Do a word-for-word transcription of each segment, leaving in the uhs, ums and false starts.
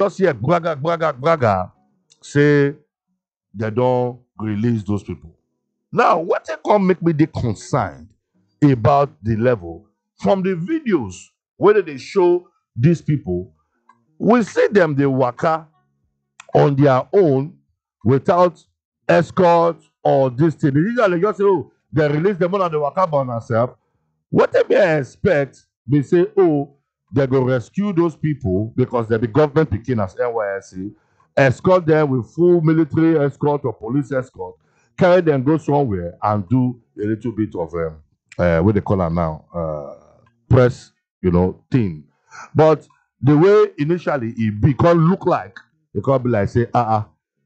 just hear braga, braga, braga, say they don't release those people. Now, what they come make me dey concerned about the level from the videos whether they show these people, we see them they waka on their own without escort or this thing. They usually just say, oh, they release them on the waka by themselves. What they may expect, they say, oh, they go rescue those people because they be government picking as N Y S C, escort them with full military escort or police escort, carry them go somewhere and do a little bit of um, uh, what they call it now, uh, press, you know, thing. But the way initially it be can look like, it can be like say, ah, uh, uh,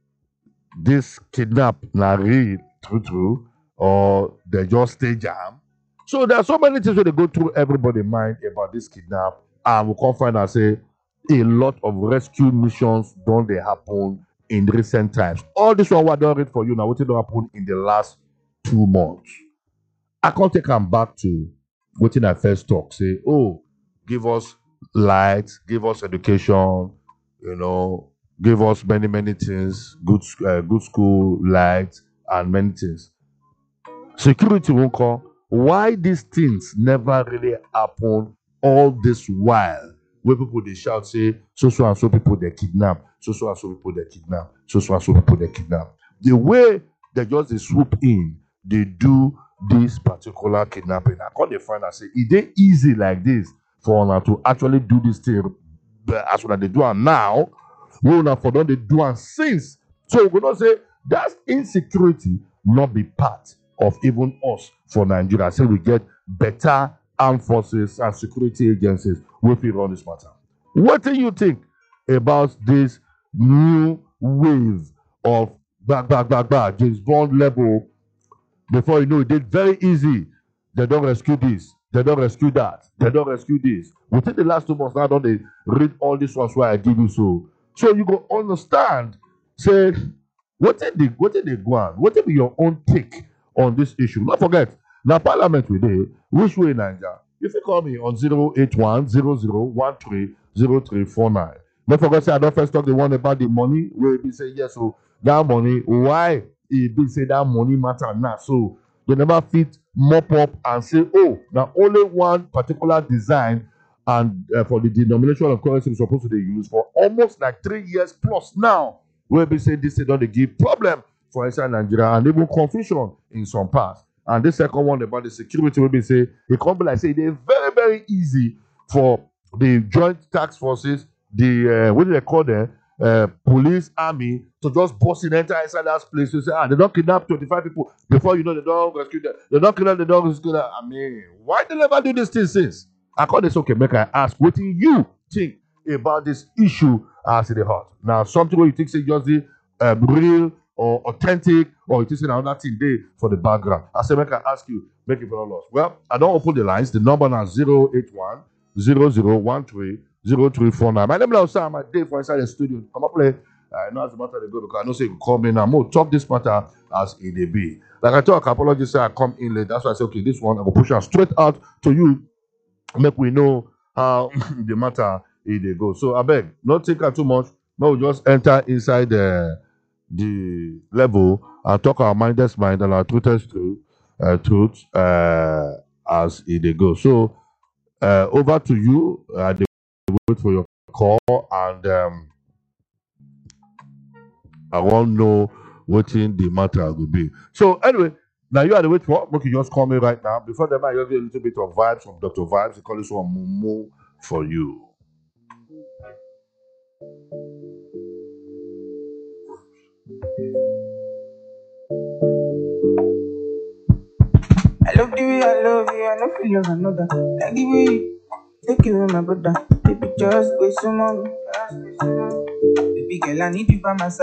this kidnap na real true true, or they just stay jam. So there are so many things that they go through everybody's mind about this kidnap, and we can find out say a lot of rescue missions don't they happen in recent times. All this one what I don't read for you now, what did happen in the last two months. I can't take them back to what I first talk. Say, oh, give us light, give us education, you know, give us many, many things, good, uh, good school, light, and many things. Security won't come. Why these things never really happen all this while? Where people they shout, say, so so and so people they kidnap, so so and so people they kidnap, so so and so people they kidnap. The way they just they swoop in, they do this particular kidnapping. I can't define and say, is it easy like this for una to actually do this thing as what they do and now? We will not for them they do and since. So we not say that's insecurity not be part of even us for Nigeria. So we get better armed forces and security agencies if we run this matter. What do you think about this new wave of back, back, back, back, James Bond level? Before you know it, they very easy. They don't rescue this, they don't rescue that, they don't rescue this. Within the last two months, now don't they read all these ones why I give you so. So you go understand, say, what did they what did they go on? What did be your own take on this issue? Don't forget, now Parliament today, which way Nigeria? If you call me on zero eight one zero zero one three zero three four nine. Don't forget, say I don't first talk the one about the money, where we say yes, so that money, why it be say that money matter now? So they never fit mop up and say, oh, now only one particular design and uh, for the denomination of currency we're supposed to they use for almost like three years plus now, where we say this don't they give problem for inside Nigeria and even confusion in some parts. And the second one about the security, where we say it can't be like say they're very, very easy for the joint tax forces, the uh, what do they call them? Uh, police, army, to just bust in enter inside that place to say, ah, they don't kidnap twenty-five people before you know they don't rescue them. They don't kidnap, they don't rescue them. I mean, why they never do this thing since? I call this okay, make I ask, what do you think about this issue as it is hot? Now, something where you think say just the um, real or authentic, or you think say another thing there for the background. I say, make I ask you, make it for all us. Well, I don't open the lines. The number now zero eight one zero zero one three zero three four nine. My name is Sam. My day for inside the studio. Come up play. I know as a matter they go because I know say you call me now. More talk this matter as it may be. Like I talk, apologies say I come in late. That's why I say okay, this one I will push it straight out to you. Make we know how the matter it they go. So I beg, not take out too much. No, we just enter inside the the level and talk our mindless mind and our truthers truth, uh, truth uh, as it they go. So uh, over to you. Uh, wait for your call and um, I won't know what in the matter will be. So anyway, now you are the wait for. Okay, you just call me right now. Before them, I just get a little bit of vibes from Doctor Vibes. They call this one Mumu for you. I love the way I love you, I don't feel love another. Like the way you take you with my brother. Baby, just go some more. Baby girl, I need you by my side.